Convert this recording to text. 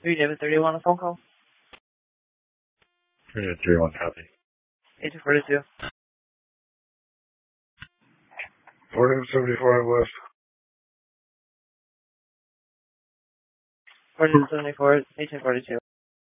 David 31 on a phone call. 31 copy. 1842. 1474 West. 1474, 1842.